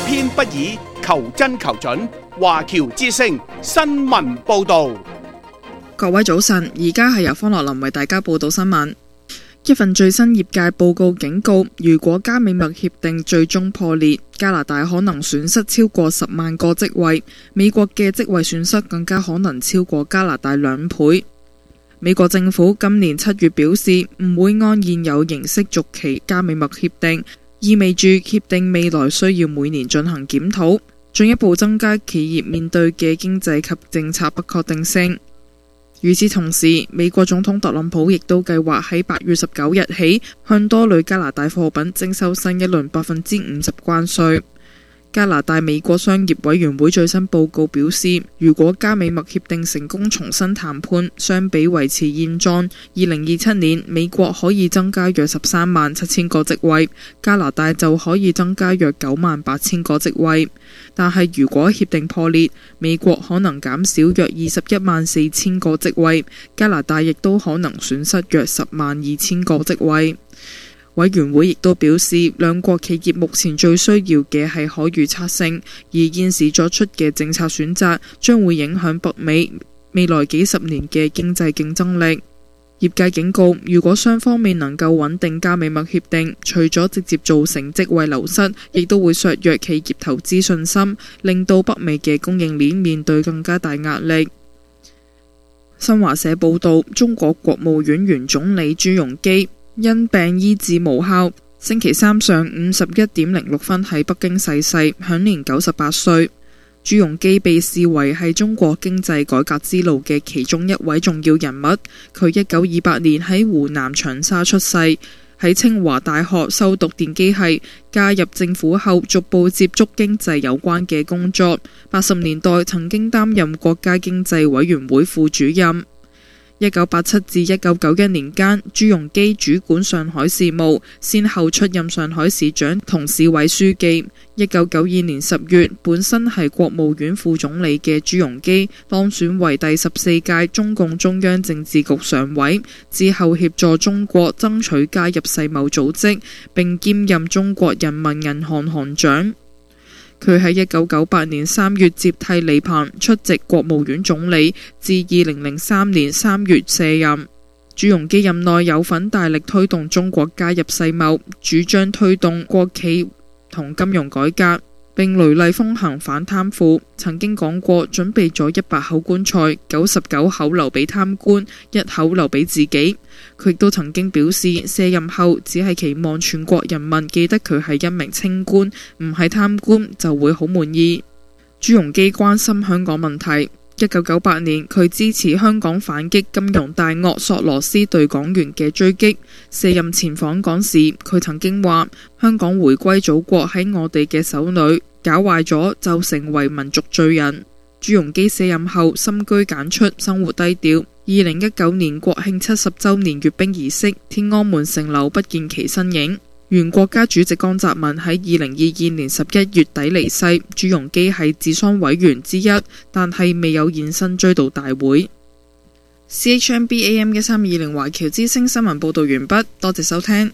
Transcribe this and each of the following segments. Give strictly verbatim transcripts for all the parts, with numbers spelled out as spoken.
偏不倚，求真求準。華僑之聲新聞報道。 各位早晨，而家係由方樂林為大家報道新聞。一份最新業界報告警告，如果加美墨協定最終破裂，加拿大可能損失超過十萬個職位，美國嘅職位損失更加可能超過加拿大兩倍。美國政府今年七月表示唔會按現有形式續期加美墨協定，意味住協定未來需要每年進行檢討，進一步增加企業面對嘅經濟及政策不確定性。與此同時，美國總統特朗普亦都計劃喺八月十九日起向多類加拿大貨品徵收新一輪百分之五十關稅。加拿大美國商業委員會最新報告表示，如果加美墨協定成功重新談判，相比維持現狀，二零二七年美國可以增加約十三萬七千個職位，加拿大就可以增加約九萬八千個職位。但係如果協定破裂，美國可能減少約二十一萬四千個職位，加拿大亦都可能損失約十萬二千個職位。委員會亦都表示，兩國企業目前最需要嘅係可預測性，而現時作出嘅政策選擇將會影響北美未來幾十年嘅經濟競爭力。業界警告，如果雙方未能夠穩定加美墨協定，除咗直接造成職位流失，亦都會削弱企業投資信心，令到北美嘅供應鏈面對更加大壓力。新華社報道，中國國務院原總理朱鎔基因病醫治無效，星期三上午十一點零六分喺北京逝世，享年九十八歲。朱鎔基被視為係中國經濟改革之路嘅其中一位重要人物。佢一九二八年喺湖南長沙出世，喺清華大學修讀電機系，加入政府後逐步接觸經濟有關嘅工作。八十年代曾經擔任國家經濟委員會副主任。一九八七至一九九一年間，朱鎔基主管上海事務，先後出任上海市長同市委書記。一九九二年十月，本身係國務院副總理嘅朱鎔基當選為第十四屆中共中央政治局常委，之後協助中國爭取加入世貿組織，並兼任中國人民銀行行長。佢喺一九九八年三月接替李鵬出席國務院總理，至二零零三年三月卸任。朱鎔基任內有份大力推動中國加入世貿，主張推動國企同金融改革，並雷厲風行反貪腐。曾經講過，準備咗一百口棺材，九十九口留俾貪官，一口留俾自己。佢亦都曾經表示，卸任後只係期望全國人民記得佢係一名清官，唔係貪官，就會好滿意。朱鎔基關心香港問題。一九九八年，佢支持香港反擊金融大鱷索羅斯對港元嘅追擊。卸任前訪港時，佢曾經話：香港回歸祖國喺我哋嘅手裏，搞壞咗就成為民族罪人。朱鎔基卸任後深居簡出，生活低調。二零一九年國慶七十週年閱兵儀式，天安門城樓不見其身影。原國家主席江澤民喺二零二二年十一月底離世，朱鎔基係治喪委員之一，但係未有現身追悼大會。C H M B A M 一三二零華僑之聲新聞報道完畢，多謝收聽。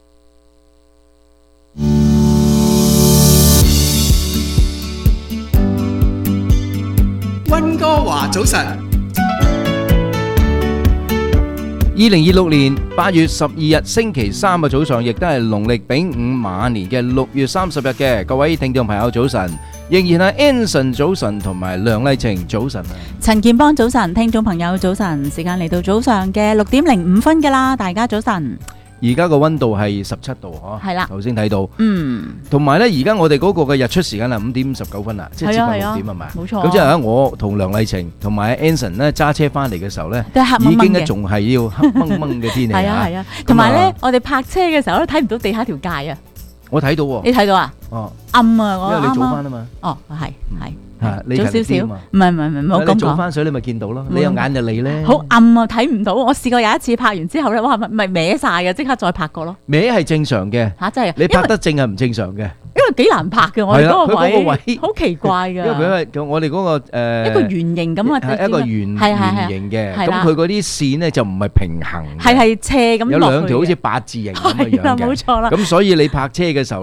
溫哥華早晨。 二零二六年八月十二日星期三嘅早上，亦都係農曆丙午馬年嘅六月三十日嘅。各位聽眾朋友早晨，仍然係 Anson 早晨同埋梁麗晴早晨啊， 陳建邦早晨，聽眾朋友早晨，時間嚟到早上嘅六點零五分噶啦，大家早晨。 而家個溫度係十七度嗬， 係啦， 頭先睇到， 嗯， 同埋咧，而家我哋嗰個嘅日出時間係五點五十九分啦，即係接近六點係咪？冇錯。咁即係喺我同梁麗晴同埋 Anson 咧揸車翻嚟嘅時候咧，已經咧仲係要黑掹掹嘅天氣啊，係啊係啊， 同埋咧，我哋泊車嘅時候都睇唔到地下條界啊。 我睇到喎， 你睇到啊？ 哦， 暗啊，我因為你早翻啊嘛。 哦，係係。 早少少， 唔係唔係唔係，唔好咁講。你早翻水，你咪見到咯。你有眼就嚟咧。 好暗啊，睇唔到。我試過有一次拍完之後咧，哇，咪咪歪晒嘅，即刻再拍過咯。 歪係正常嘅。嚇，真係。你拍得正係唔正常嘅。 因為幾難拍嘅，我哋嗰個位，好奇怪㗎。 因為佢係我哋嗰個誒一個圓形咁啊， 係一個圓圓形嘅。咁佢嗰啲線咧就唔係平衡。 係係斜咁落去。 有兩條好似八字形咁嘅樣嘅。 冇錯啦。 咁所以你泊車嘅時候咧，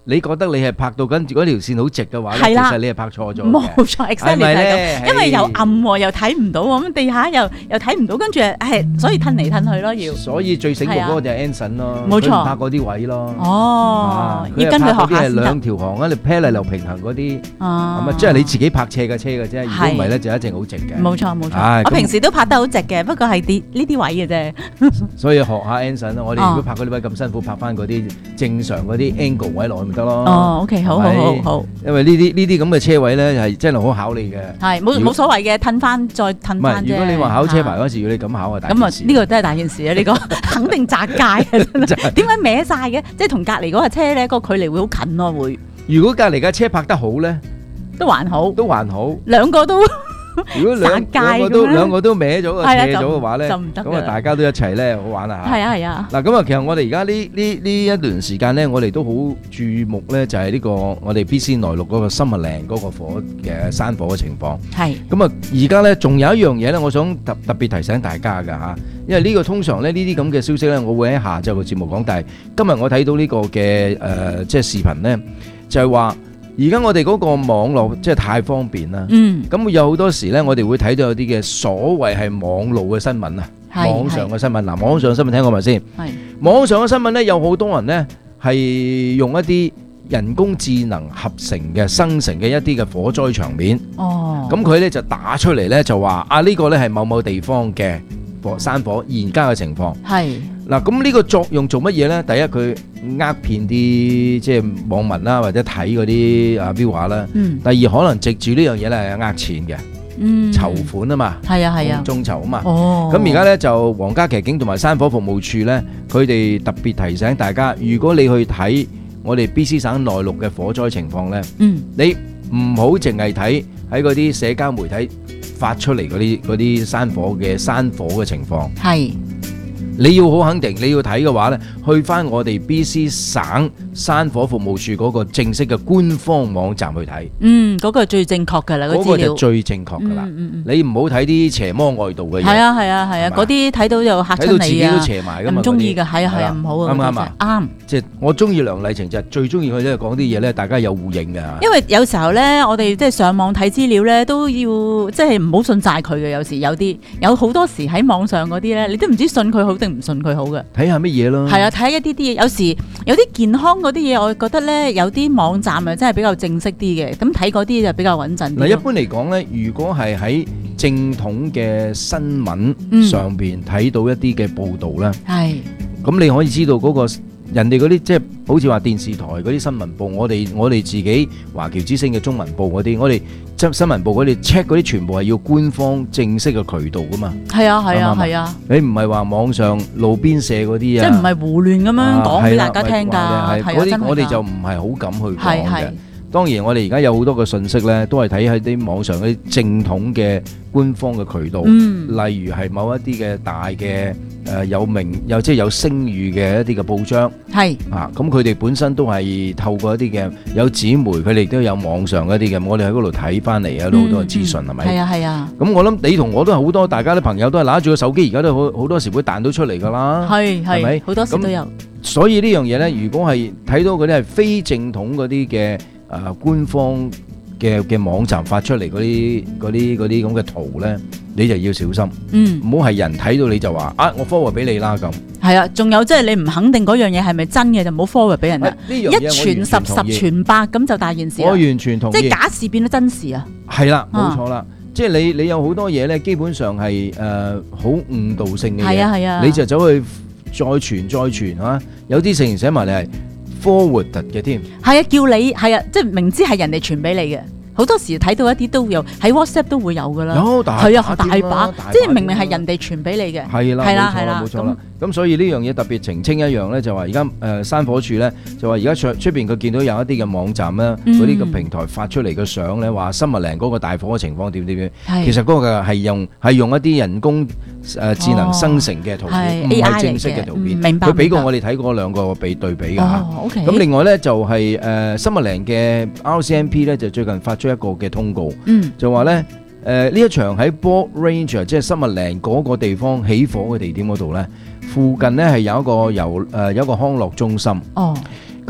你覺得你係拍到緊嗰條線好直嘅話咧， 係啦其實你係拍錯咗嘅。 冇錯，exactly 係咪就係咧咁，因為又暗喎，又睇唔到喎，咁地下又又睇唔到，跟住係所以褪嚟褪去咯，要。 所以最醒目嗰個就係 Anson 咯， 冇錯佢唔拍嗰啲位咯。 哦， 佢係要跟佢拍嗰啲係學下先得兩。條航啊，你 parallel 平衡嗰啲，咁哦啊，即係你自己拍斜嘅車嘅啫。如果唔係咧，就一定好直嘅。 冇錯冇唉錯，我咁平時都拍得好直嘅，不過係啲呢啲位嘅啫。 所以學下 Anson 咯，我哋哦如果拍嗰啲位咁辛苦，拍翻嗰啲正常嗰啲 angle 位落去咪得咯。 哦，OK，好好係咪好好， 因為呢啲呢啲咁嘅車位咧係真係好考你嘅。 係冇如果冇所謂嘅，褪翻再褪唔翻啫。 係，如果你話考車牌嚇嗰時要你咁考啊，大咁啊件事， 呢個真係大件事啊！呢個肯定砸界啊！真係點解歪晒嘅？即係同隔離嗰架車咧，個距離會好近咯，會如果隔離架車拍得好咧， 都還好， 都還好。 兩個都如果兩撒街兩個都咁樣兩個都歪咗個係啊斜咗嘅話咧， 就唔得㗎咁啊大家都一齊咧好玩啊嚇。 係啊係啊， 嗱咁啊，其實我哋而家呢呢呢一段時間咧，我哋都好注目咧，就係呢個我哋 B C 內陸嗰個 Summerland 嗰個火嘅山火嘅情況。 係咁啊，而家咧仲有一樣嘢咧，我想特特別提醒大家㗎嚇，因為呢個通常咧呢啲咁嘅消息咧，我會喺下晝嘅節目講，但係今日我睇到呢個嘅誒即係視頻咧，就係話而家我哋嗰個網絡即係太方便啦。 嗯咁有好多時咧，我哋會睇到有啲嘅所謂係網路嘅新聞啊， 係網上嘅新聞。嗱，網上嘅新聞聽過未先？ 係網上嘅新聞咧，有好多人咧係用一啲人工智能合成嘅生成嘅一啲嘅火災場面， 哦， 咁佢咧就打出嚟咧就話啊呢個咧係某某地方嘅火山火現家嘅情況。 係嗱，咁呢個作用做乜嘢咧？第一，佢呃騙啲即係網民啦，或者睇嗰啲啊 viewer 啦。 嗯第二，可能藉住呢樣嘢咧係呃錢嘅， 嗯籌款啊嘛， 係啊係啊， 眾籌啊嘛。 哦， 咁而家咧就皇家騎警同埋山火服務處咧，佢哋特別提醒大家，如果你去睇我哋 B C 省內陸嘅火災情況咧， 嗯你唔好淨係睇喺嗰啲社交媒體發出嚟嗰啲嗰啲山火嘅山火嘅情況。 係你要好肯定，你要睇嘅話咧，去翻我哋 B C 省山火服務處嗰個正式嘅官方網站去睇， 嗯嗰個係最正確㗎啦，個嗰個就資料最正確噶啦。 嗯嗯嗯你唔好睇啲邪魔外道嘅嘢， 係啊係啊係啊， 係嘛嗰啲睇到又嚇親睇到自己都你啊， 邪埋噶嘛。 唔中意㗎， 嗰啲係啊係啊，唔好啊， 啱唔啱啊？ 啱。 即係我中意梁麗晴，就係最中意佢咧講啲嘢咧，大家有互應嘅。 因為有時候咧，我哋即係上網睇資料咧，都要即係唔好信晒佢嘅。有時有啲有好多時喺網上嗰啲咧，你都唔知信佢好定唔信佢好嘅。 睇下乜嘢咯。 係啊，睇下一啲啲嘢，有時有啲健康嗰啲嘢，我覺得咧有啲網站啊，真係比較正式啲嘅。咁睇嗰啲就比較穩陣啲咯。 嗱，一般嚟講咧，如果係喺正統嘅新聞上邊睇到一啲嘅報導咧， 係咁你可以知道嗰個人哋嗰啲即係好似話電視台嗰啲新聞報，我哋我哋自己華僑之聲嘅中文報嗰啲，我哋即新聞報嗰啲 check 嗰啲全部係要官方正式嘅渠道噶嘛。 係啊係啊啱唔啱啊係啊， 你唔係話網上路邊社嗰啲啊， 即係唔係胡亂咁樣講俾大家聽㗎？ 係嗰啲係啊真係㗎我哋就唔係好敢去講係係嘅。當然，我哋而家有好多嘅信息咧，都係睇喺啲網上嗰啲正統嘅官方嘅渠道， 嗯例如係某一啲嘅大嘅誒、呃、有名有即係有聲譽嘅一啲嘅報章係啊，咁佢哋本身都係透過一啲嘅有紙媒，佢哋都有網上一啲嘅，我哋喺嗰度睇翻嚟有好多嘅資訊係咪？ 係啊係啊， 咁我諗你同我都係好多，大家啲朋友都係拿住個手機，而家都好好多時會彈到出嚟㗎啦。 係係咪係好多時都有。 所以呢樣嘢呢，如果係睇到嗰啲係非正統嗰啲嘅誒官方嘅嘅網站發出嚟嗰啲嗰啲嗰啲咁嘅圖呢，你就要小心， 嗯， 唔好係人睇到你就話啊，我 forward 俾你啦咁。 係啊，仲有即係你唔肯定嗰樣嘢係咪真嘅，就唔好 forward 俾人啦。一呢樣嘢我傳十，十完全同意傳百，咁就大件事啦我完全同意。 即係假事變咗真事啊！ 係啦，冇啊錯啦，即係你你有好多嘢呢，基本上係誒好誤導性嘅嘢， 係啊係啊， 你就走去再傳再傳嚇，有啲成寫埋你係 forward 嘅添。 係啊，叫你係啊，即係明知係人哋傳俾你嘅，好多時睇到一啲都有喺 WhatsApp 都會有噶啦。 有大係啊，大添啦把大把， 即係明明係人哋傳俾你嘅。 係啦， 係啦係啦冇錯啦，冇錯啦。咁所以呢樣嘢特別澄清一樣咧，就話而家誒山火處咧，就話而家出出邊佢見到有一啲嘅網站咧， 嗯嗰啲嘅平台發出嚟嘅相咧，話新密嶺嗰個大火嘅情況點點點。 係其實嗰個係用係用一啲人工誒智能生成嘅圖片， 係唔 A I 係正式嘅圖片。 嚟嘅嗯明白佢俾過明白我哋睇過兩個比對比㗎嚇。 哦，OK。 咁另外咧就係誒新密嶺嘅 R C M P 咧，就最近發出一個嘅通告。 嗯就話咧，誒呢一場喺 Broad Range 即係新密嶺嗰個地方起火嘅地點嗰度咧，附近咧係有一個遊誒有一個康樂中心。 哦， 咁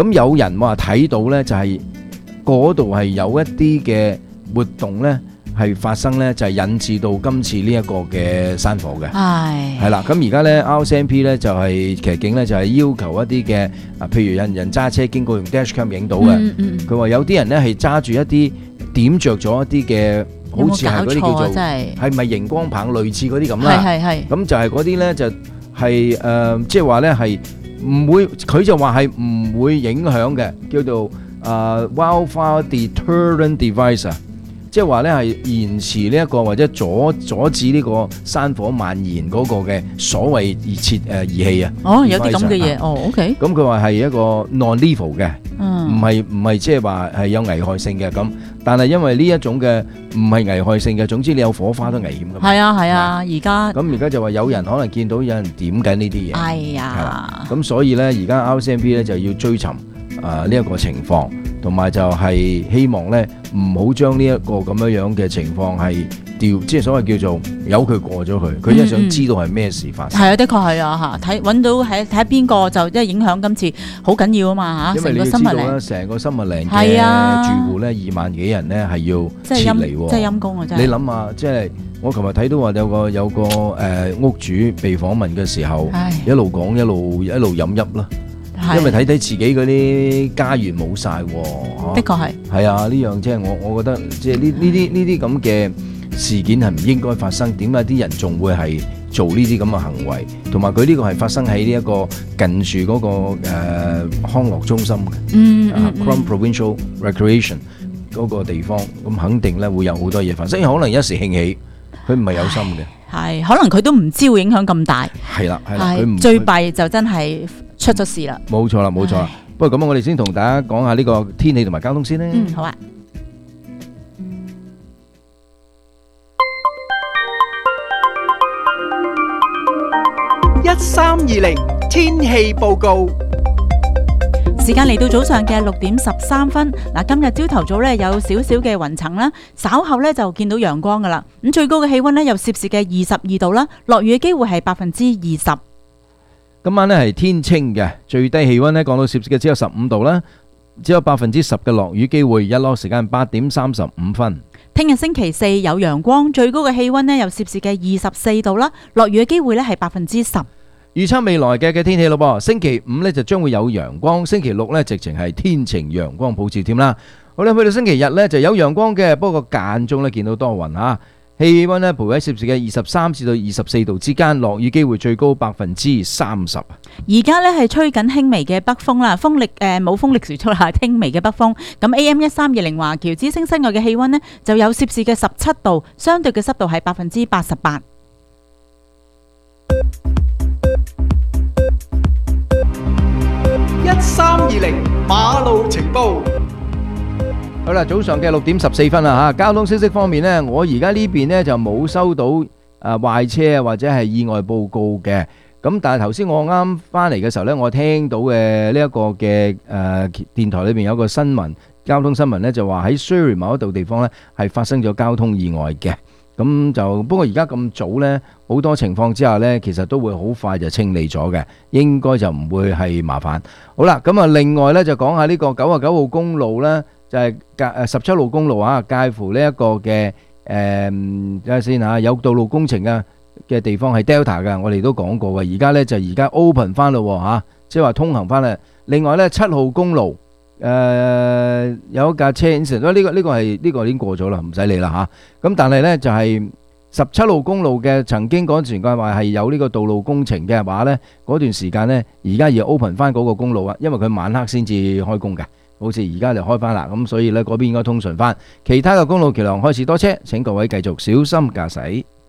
咁有人話睇到呢，就係嗰度係有一啲嘅活動呢，係發生呢，就係引致到今次呢一個嘅山火嘅。 係係啦，咁而家呢 R C M P 呢就係其實警呢就係要求一啲嘅啊，譬如有人揸車經過用 dashcam 影到嘅， 嗯嗯佢話有啲人呢係揸住一啲點着咗一啲嘅，好似係嗰啲叫做係咪熒光棒類似嗰啲咁啦。 係係係。 咁就係嗰啲呢就係誒，即係話呢係唔會，佢就話係唔會影響嘅，叫做啊 wildfire deterrent device 啊。即係話咧係延遲呢一個或者阻阻止呢個山火蔓延嗰個嘅所謂熱切誒儀器啊。 哦，有啲咁嘅嘢，哦 ，OK。 咁佢話係一個 non-lethal 嘅， 嗯， 唔係唔係即係話係有危害性嘅咁。但係因為呢一種嘅唔係危害性嘅，總之你有火花都危險㗎嘛。 係啊係啊，而家咁而家就話有人可能見到有人點緊呢啲嘢。 哎係啦呀， 咁所以咧而家 R C M P 咧就要追尋啊呢一個情況。同埋就係希望咧，唔好將呢一個咁樣樣嘅情況係調，即係所謂叫做由佢過咗佢。佢一想知道係咩事發生。 係啊，的確係啊嚇，睇揾到喺睇下邊個就即係影響今次好緊要啊嘛嚇， 因為你要知道啦，成個森密嶺嘅住戶咧二萬幾人咧係要撤離喎， 即係陰公啊！真係你諗下，即係我琴日睇到話有個有個誒屋主被訪問嘅時候，一路講一路一路飲泣啦。因為睇睇自己嗰啲家園冇晒喎， 的確係係啊，呢樣即係我我覺得即係呢呢啲呢啲咁嘅事件係唔應該發生。點解啲人仲會係做呢啲咁嘅行為？同埋佢呢個係發生喺呢一個近住嗰、嗰個誒、呃、康樂中心嘅， 嗯啊 Crown Provincial Recreation 嗰個地方，咁肯定咧會有好多嘢發生。可能一時興起，佢唔係有心嘅， 係可能佢都唔知會影響咁大。 係啦係啦，佢唔最弊就真係出咗事啦。 冇錯啦冇錯啦。不過咁我哋先同大家講下呢個天氣同埋交通先咧。 嗯，好啊。 一三二零天氣報告。 時間嚟到早上嘅六點十三分，嗱，今日朝頭早咧有少少嘅雲層啦，稍後咧就見到陽光噶啦。咁最高嘅氣溫咧有攝氏嘅二十二度啦，落雨嘅機會係百分之二十。 今晚咧係天清嘅，最低氣溫咧降到攝氏嘅只有十五度啦，只有百分之十嘅落雨機會。日落時間八點三十五分。 聽日星期四有陽光，最高嘅氣溫咧有攝氏嘅二十四度啦，落雨嘅機會咧係百分之十。 預測未來嘅嘅天氣咯噃，星期五咧就將會有陽光，星期六咧直情係天晴陽光普照添啦。好啦，去到星期日咧就有陽光嘅，不過間中咧見到多雲啊。氣溫咧徘徊喺攝氏嘅二十三至到二十四度之間，落雨機會最高百分之三十。 而家咧係吹緊輕微嘅北風啦，風力誒冇風力時速啦，輕微嘅北風。咁 A M 一三二零華僑之星室外嘅氣溫呢就有攝氏嘅十七度，相對嘅濕度係百分之八十八。 一三二零馬路情報。 好啦，早上嘅六點十四分啦吓，交通消息方面呢，我而家呢邊呢就冇收到誒壞車啊或者係意外報告嘅。咁但係頭先我啱翻嚟嘅時候呢，我聽到嘅呢一個嘅誒電台裏邊有個新聞，交通新聞呢就話喺 Surrey 某一度地方呢係發生咗交通意外嘅。咁就不過而家咁早呢，好多情況之下呢，其實都會好快就清理咗嘅，應該就唔會係麻煩。好啦，咁啊另外呢就講下呢個九十九號公路呢，就係介誒十七路公路啊，介乎呢一個嘅誒睇下先嚇，有道路工程嘅嘅地方係 Delta 嘅，我哋都講過嘅。而家呢就而家 open 翻咯嚇，即係話通行翻啦。另外呢七號公路。誒、呃、有一架車，呢、這個呢、這個係呢、這個已經過咗啦，唔使理啦嚇。咁、啊、但係呢，就係十七路公路嘅曾經嗰段時間話係有呢個道路工程嘅話呢，嗰段時間呢，而家要 open 翻嗰個公路啊，因為佢晚黑先至開工嘅，好似而家就開翻啦。咁所以呢，嗰邊應該通順翻。其他嘅公路橋梁開始多車，請各位繼續小心駕駛。